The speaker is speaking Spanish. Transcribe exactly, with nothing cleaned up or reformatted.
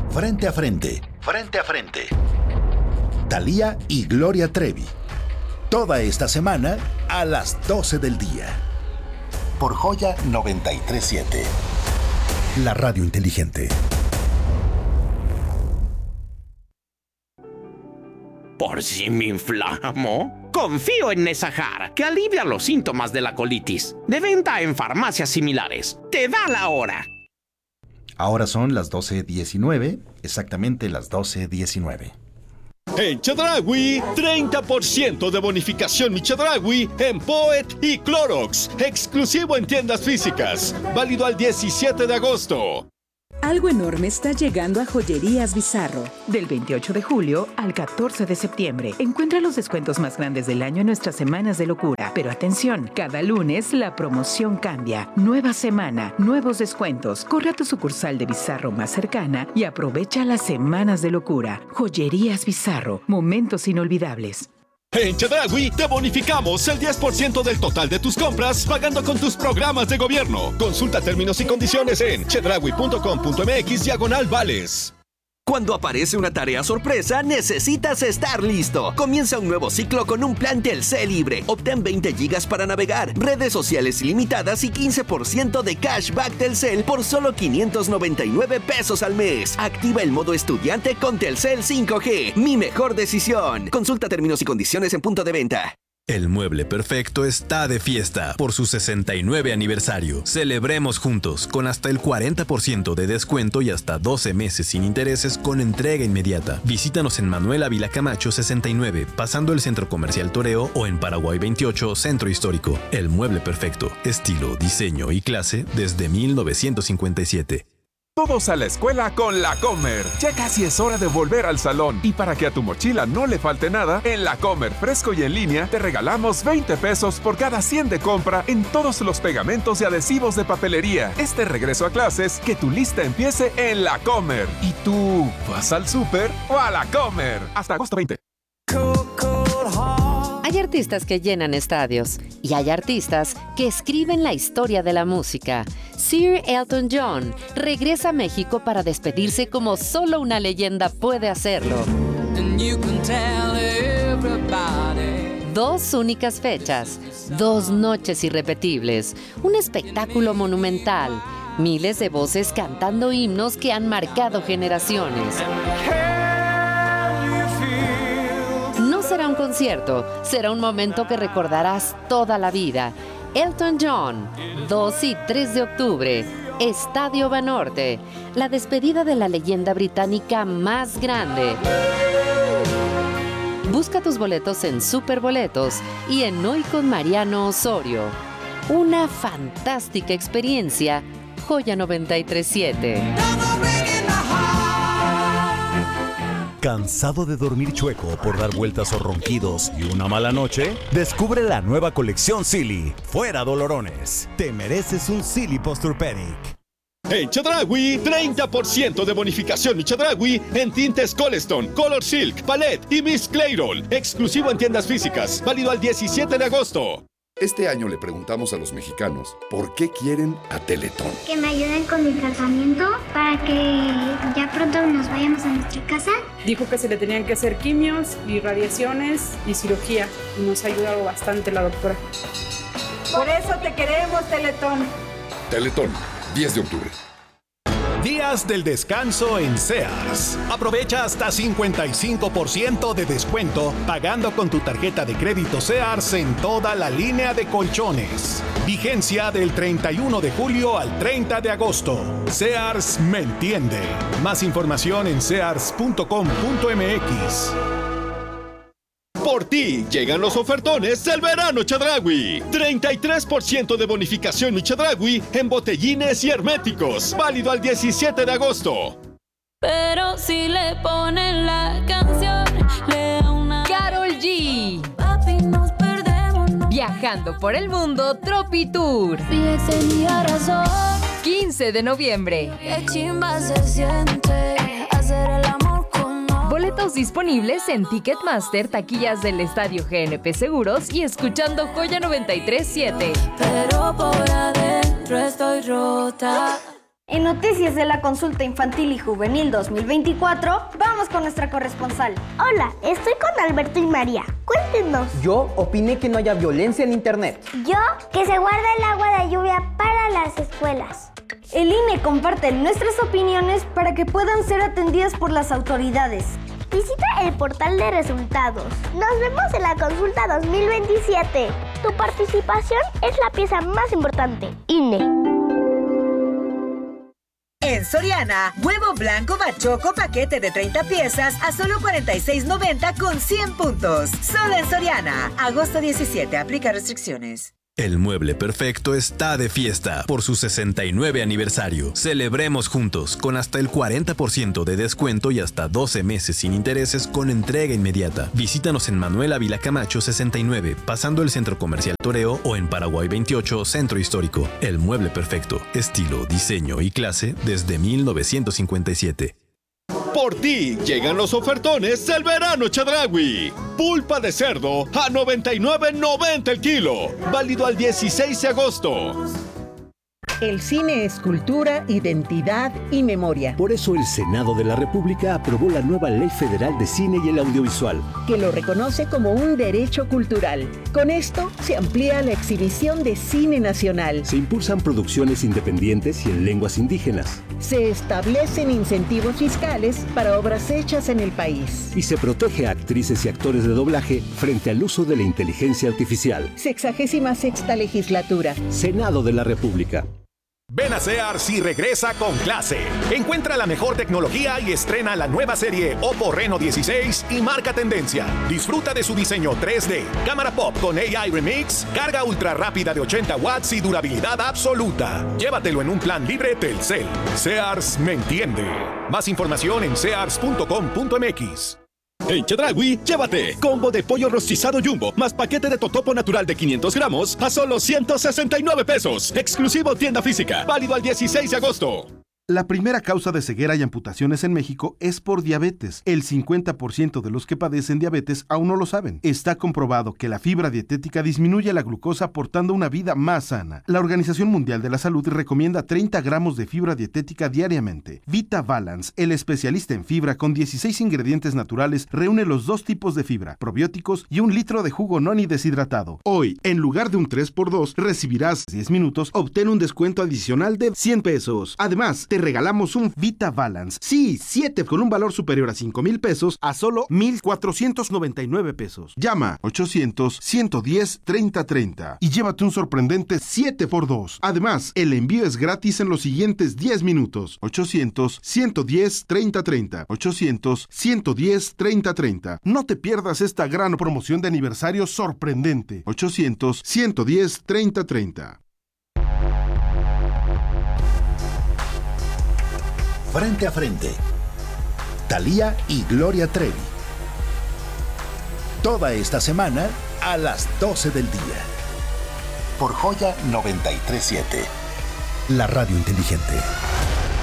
Frente a frente, frente a frente. Thalía y Gloria Trevi. Toda esta semana a las doce del día. Por Joya noventa y tres punto siete. La radio inteligente. ¿Por si me inflamo? Confío en Nesajar, que alivia los síntomas de la colitis. De venta en farmacias similares. ¡Te da la hora! Ahora son las doce diecinueve, exactamente las doce diecinueve. En Chedraui, treinta por ciento de bonificación mi Chedraui en Poet y Clorox. Exclusivo en tiendas físicas. Válido al diecisiete de agosto. Algo enorme está llegando a Joyerías Bizarro. Del veintiocho de julio al catorce de septiembre. Encuentra los descuentos más grandes del año en nuestras semanas de locura. Pero atención, cada lunes la promoción cambia. Nueva semana, nuevos descuentos. Corre a tu sucursal de Bizarro más cercana y aprovecha las semanas de locura. Joyerías Bizarro, momentos inolvidables. En Chedraui te bonificamos el diez por ciento del total de tus compras pagando con tus programas de gobierno. Consulta términos y condiciones en chedraui punto com punto m x diagonal vales. Cuando aparece una tarea sorpresa, necesitas estar listo. Comienza un nuevo ciclo con un plan Telcel libre. Obtén veinte gigas para navegar, redes sociales ilimitadas y quince por ciento de cashback Telcel por solo quinientos noventa y nueve pesos al mes. Activa el modo estudiante con Telcel cinco G. Mi mejor decisión. Consulta términos y condiciones en punto de venta. El Mueble Perfecto está de fiesta por su sesenta y nueve aniversario. Celebremos juntos con hasta el cuarenta por ciento de descuento y hasta doce meses sin intereses con entrega inmediata. Visítanos en Manuel Ávila Camacho sesenta y nueve, pasando el Centro Comercial Toreo, o en Paraguay veintiocho, Centro Histórico. El Mueble Perfecto, estilo, diseño y clase desde mil novecientos cincuenta y siete. Todos a la escuela con La Comer. Ya casi es hora de volver al salón. Y para que a tu mochila no le falte nada, en La Comer fresco y en línea te regalamos veinte pesos por cada cien de compra en todos los pegamentos y adhesivos de papelería. Este regreso a clases, que tu lista empiece en La Comer. ¿Y tú vas al súper o a La Comer? Hasta agosto veinte. Hay artistas que llenan estadios y hay artistas que escriben la historia de la música. Sir Elton John regresa a México para despedirse como solo una leyenda puede hacerlo. Dos únicas fechas, dos noches irrepetibles, un espectáculo monumental, miles de voces cantando himnos que han marcado generaciones. No será un concierto, será un momento que recordarás toda la vida. Elton John, dos y tres de octubre, Estadio Banorte, la despedida de la leyenda británica más grande. Busca tus boletos en Superboletos y en Hoy con Mariano Osorio. Una fantástica experiencia, Joya noventa y tres punto siete. ¿Cansado de dormir chueco por dar vueltas o ronquidos y una mala noche? Descubre la nueva colección Silly. Fuera dolorones. Te mereces un Silly Posturepedic. En Chedraui, treinta por ciento de bonificación mi Chedraui en tintes Colestone, Color Silk, Palette y Miss Clairol. Exclusivo en tiendas físicas. Válido al diecisiete de agosto. Este año le preguntamos a los mexicanos por qué quieren a Teletón. Que me ayuden con mi tratamiento para que ya pronto nos vayamos a nuestra casa. Dijo que se le tenían que hacer quimios y radiaciones y cirugía. Y nos ha ayudado bastante la doctora. Por eso te queremos, Teletón. Teletón, diez de octubre. Días del descanso en Sears. Aprovecha hasta cincuenta y cinco por ciento de descuento pagando con tu tarjeta de crédito Sears en toda la línea de colchones. Vigencia del treinta y uno de julio al treinta de agosto. Sears me entiende. Más información en sears punto com punto m x. Por ti llegan los ofertones del verano Chedraui. treinta y tres por ciento de bonificación mi Chedraui en botellines y herméticos. Válido al diecisiete de agosto. Pero si le ponen la canción, le da una... Karol G. Papi, nos perdemos. No. Viajando por el mundo Tropi Tour. Si tenía razón. quince de noviembre. Qué chimba se siente hacer el amor. Boletos disponibles en Ticketmaster, taquillas del Estadio G N P Seguros y escuchando Joya noventa y tres punto siete. Pero por adentro estoy rota. En noticias de la Consulta Infantil y Juvenil dos mil veinticuatro, vamos con nuestra corresponsal. Hola, estoy con Alberto y María. Cuéntenos. Yo opiné que no haya violencia en internet. Yo, que se guarda el agua de lluvia para las escuelas. El I N E comparte nuestras opiniones para que puedan ser atendidas por las autoridades. Visita el portal de resultados. Nos vemos en la Consulta dos mil veintisiete. Tu participación es la pieza más importante. I N E. En Soriana, huevo blanco bachoco paquete de treinta piezas a solo cuarenta y seis noventa con cien puntos. Solo en Soriana. Agosto diecisiete. Aplica restricciones. El mueble perfecto está de fiesta por su sesenta y nueve aniversario. Celebremos juntos con hasta el cuarenta por ciento de descuento y hasta doce meses sin intereses con entrega inmediata. Visítanos en Manuel Ávila Camacho sesenta y nueve, pasando el Centro Comercial Toreo, o en Paraguay veintiocho, Centro Histórico. El mueble perfecto, estilo, diseño y clase desde mil novecientos cincuenta y siete. Por ti llegan los ofertones del verano Chedraui. Pulpa de cerdo a noventa y nueve noventa el kilo. Válido al dieciséis de agosto. El cine es cultura, identidad y memoria. Por eso el Senado de la República aprobó la nueva Ley Federal de Cine y el Audiovisual, que lo reconoce como un derecho cultural. Con esto se amplía la exhibición de cine nacional. Se impulsan producciones independientes y en lenguas indígenas. Se establecen incentivos fiscales para obras hechas en el país. Y se protege a actrices y actores de doblaje frente al uso de la inteligencia artificial. Sexagésima sexta legislatura. Senado de la República. Ven a Sears y regresa con clase. Encuentra la mejor tecnología y estrena la nueva serie Oppo Reno dieciséis y marca tendencia. Disfruta de su diseño tres D, cámara pop con A I Remix, carga ultra rápida de ochenta watts y durabilidad absoluta. Llévatelo en un plan libre Telcel. Sears me entiende. Más información en sears punto com punto m x. En Chedraui, llévate combo de pollo rostizado Jumbo más paquete de totopo natural de quinientos gramos a solo ciento sesenta y nueve pesos. Exclusivo tienda física. Válido al dieciséis de agosto. La primera causa de ceguera y amputaciones en México es por diabetes. El cincuenta por ciento de los que padecen diabetes aún no lo saben. Está comprobado que la fibra dietética disminuye la glucosa aportando una vida más sana. La Organización Mundial de la Salud recomienda treinta gramos de fibra dietética diariamente. Vita Balance, el especialista en fibra con dieciséis ingredientes naturales, reúne los dos tipos de fibra, probióticos y un litro de jugo noni deshidratado. Hoy, en lugar de un tres por dos, recibirás diez minutos, obtén un descuento adicional de cien pesos. Además, te regalamos un Vita Balance. Sí, siete con un valor superior a cinco mil pesos a solo mil cuatrocientos noventa y nueve pesos. Llama ochocientos, ciento diez, treinta treinta y llévate un sorprendente siete por dos. Además, el envío es gratis en los siguientes diez minutos. ochocientos, ciento diez, treinta treinta. ochocientos, ciento diez, treinta treinta. No te pierdas esta gran promoción de aniversario sorprendente. ochocientos, ciento diez, treinta treinta. Frente a Frente. Thalía y Gloria Trevi. Toda esta semana a las doce del día. Por Joya noventa y tres punto siete. La radio inteligente.